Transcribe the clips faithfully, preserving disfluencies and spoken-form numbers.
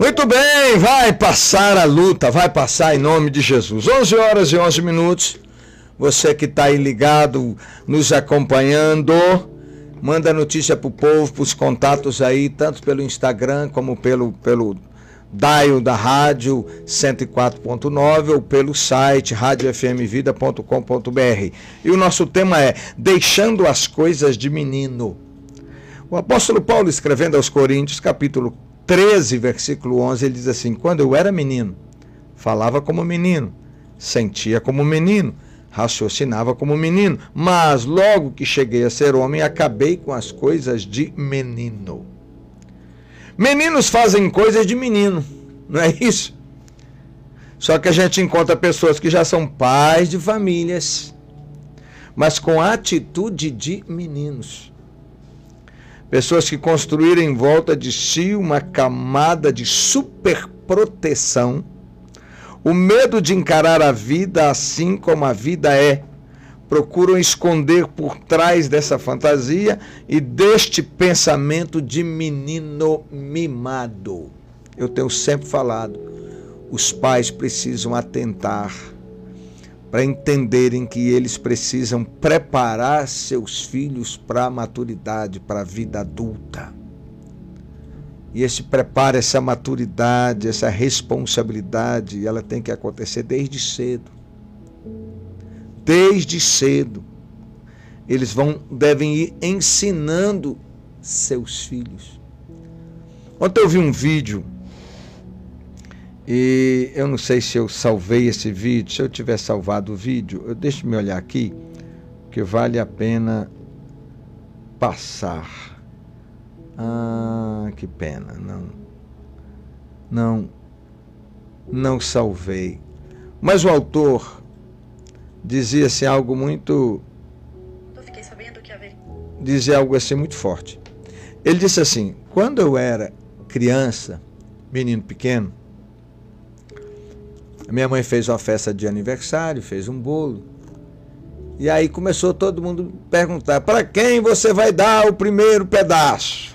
Muito bem, vai passar a luta, vai passar em nome de Jesus. onze horas e onze minutos. Você que está aí ligado, nos acompanhando, manda notícia para o povo, para os contatos aí, tanto pelo Instagram como pelo, pelo dial da rádio cento e quatro ponto nove ou pelo site rádio f m vida ponto com ponto b r. E o nosso tema é Deixando as Coisas de Menino. O apóstolo Paulo, escrevendo aos Coríntios, capítulo treze, versículo onze, ele diz assim: quando eu era menino, falava como menino, sentia como menino, raciocinava como menino, mas logo que cheguei a ser homem, acabei com as coisas de menino. Meninos fazem coisas de menino, não é isso? Só que a gente encontra pessoas que já são pais de famílias, mas com atitude de meninos. Pessoas que construíram em volta de si uma camada de superproteção, o medo de encarar a vida assim como a vida é, procuram esconder por trás dessa fantasia e deste pensamento de menino mimado. Eu tenho sempre falado, os pais precisam atentar para entenderem que eles precisam preparar seus filhos para a maturidade, para a vida adulta. E esse preparo, essa maturidade, essa responsabilidade, ela tem que acontecer desde cedo. Desde cedo. Eles vão, devem ir ensinando seus filhos. Ontem eu vi um vídeo, e eu não sei se eu salvei esse vídeo. Se eu tiver salvado o vídeo, eu deixo me olhar aqui, que vale a pena passar. Ah, que pena, não, não, não salvei. Mas o autor dizia assim algo muito, Eu fiquei sabendo que haveria... dizia algo assim muito forte. Ele disse assim: quando eu era criança, menino pequeno, a minha mãe fez uma festa de aniversário, fez um bolo. E aí começou todo mundo a perguntar: para quem você vai dar o primeiro pedaço?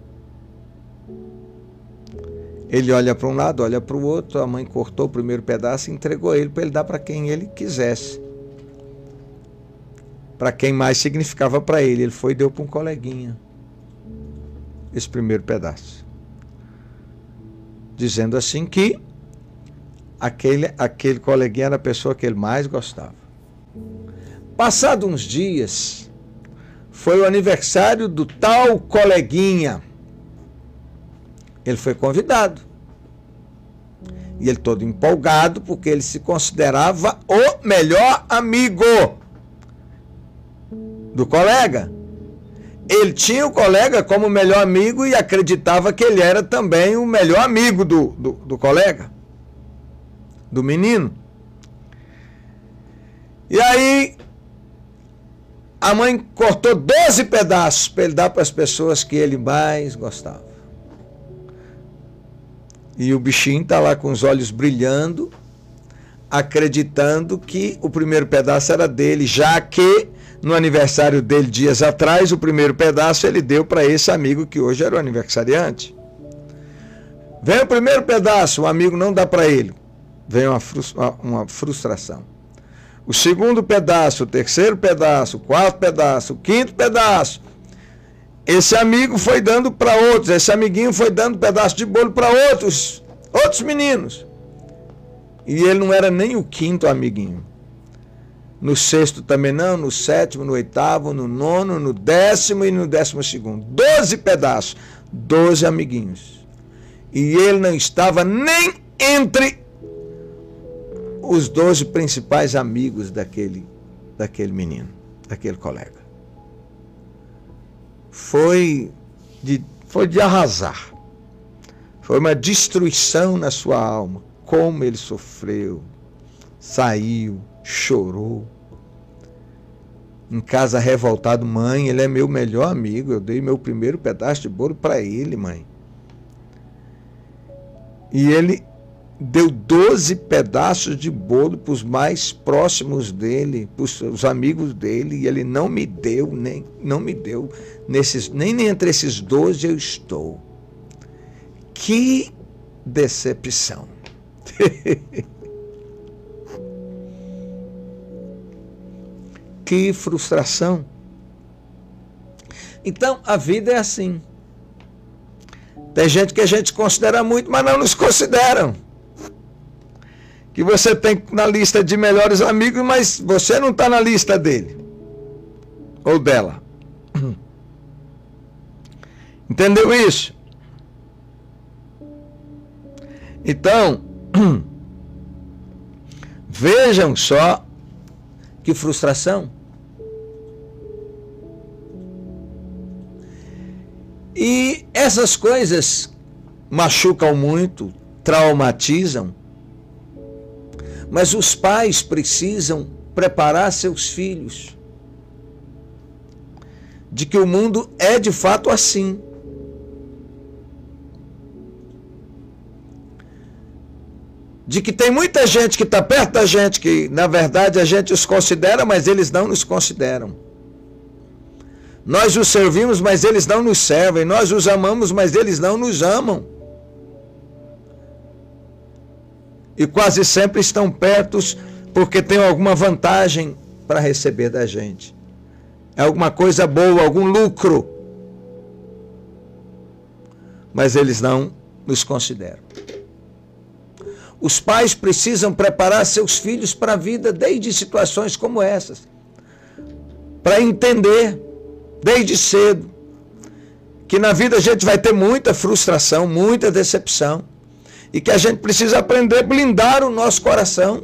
Ele olha para um lado, olha para o outro, a mãe cortou o primeiro pedaço e entregou ele para ele dar para quem ele quisesse. Para quem mais significava para ele. Ele foi e deu para um coleguinha esse primeiro pedaço. Dizendo assim que Aquele, aquele coleguinha era a pessoa que ele mais gostava. Passado uns dias, foi o aniversário do tal coleguinha. Ele foi convidado. E ele todo empolgado, porque ele se considerava o melhor amigo do colega. Ele tinha o colega como melhor amigo e acreditava que ele era também o melhor amigo do, do, do colega. Do menino. E aí a mãe cortou doze pedaços para ele dar para as pessoas que ele mais gostava. E o bichinho está lá com os olhos brilhando, acreditando que o primeiro pedaço era dele, já que no aniversário dele dias atrás, o primeiro pedaço ele deu para esse amigo que hoje era o aniversariante. Vem o primeiro pedaço, o amigo não dá para ele. Vem uma, frustra, uma frustração. O segundo pedaço, o terceiro pedaço, o quarto pedaço, o quinto pedaço. Esse amigo foi dando para outros, esse amiguinho foi dando pedaço de bolo para outros, outros meninos. E ele não era nem o quinto amiguinho. No sexto também não, no sétimo, no oitavo, no nono, no décimo e no décimo segundo. Doze pedaços, doze amiguinhos. E ele não estava nem entre os doze principais amigos daquele, daquele menino, daquele colega. Foi de, foi de arrasar. Foi uma destruição na sua alma. Como ele sofreu, saiu, chorou. Em casa revoltado: mãe, ele é meu melhor amigo, eu dei meu primeiro pedaço de bolo para ele, mãe. E ele deu doze pedaços de bolo para os mais próximos dele, para os amigos dele, e ele não me deu, nem, não me deu, nesses, nem entre esses doze eu estou. Que decepção. Que frustração. Então, a vida é assim. Tem gente que a gente considera muito, mas não nos consideram. Que você tem na lista de melhores amigos, mas você não está na lista dele. Ou dela. Entendeu isso? Então, vejam só que frustração. E essas coisas machucam muito, traumatizam, mas os pais precisam preparar seus filhos de que o mundo é de fato assim. De que tem muita gente que está perto da gente, que na verdade a gente os considera, mas eles não nos consideram. Nós os servimos, mas eles não nos servem. Nós os amamos, mas eles não nos amam. E quase sempre estão perto porque tem alguma vantagem para receber da gente. É alguma coisa boa, algum lucro. Mas eles não nos consideram. Os pais precisam preparar seus filhos para a vida desde situações como essas. Para entender, desde cedo, que na vida a gente vai ter muita frustração, muita decepção. E que a gente precisa aprender a blindar o nosso coração.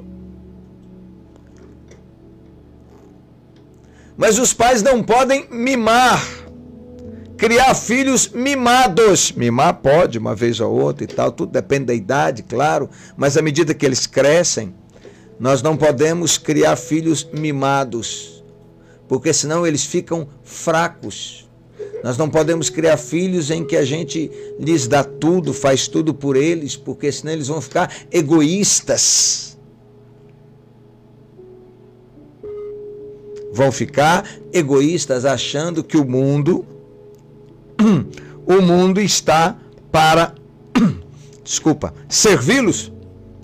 Mas os pais não podem mimar. Criar filhos mimados. Mimar pode, uma vez ou outra e tal, tudo depende da idade, claro. Mas à medida que eles crescem, nós não podemos criar filhos mimados. Porque senão eles ficam fracos. Nós não podemos criar filhos em que a gente lhes dá tudo, faz tudo por eles, porque senão eles vão ficar egoístas. Vão ficar egoístas achando que o mundo, o mundo está para, desculpa, servi-los.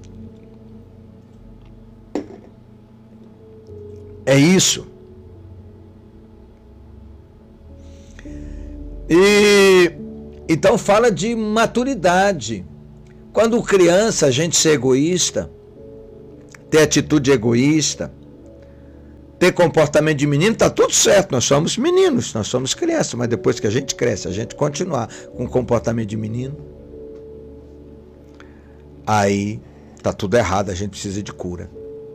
É isso. E então fala de maturidade. Quando criança a gente ser egoísta, ter atitude egoísta, ter comportamento de menino, tá tudo certo, nós somos meninos, nós somos crianças, mas depois que a gente cresce, a gente continuar com comportamento de menino, aí tá tudo errado, a gente precisa de cura.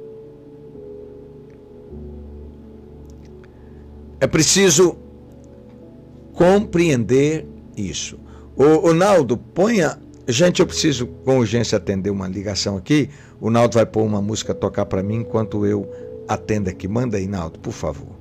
É preciso compreender isso. O, o Naldo, ponha... Gente, eu preciso com urgência atender uma ligação aqui. O Naldo vai pôr uma música tocar para mim enquanto eu atendo aqui. Manda aí, Naldo, por favor.